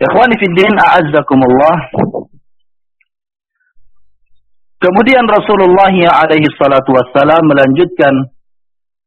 Ikhwani fi din, a'azzakumullah. Kemudian Rasulullah alaihi salatu wassalam melanjutkan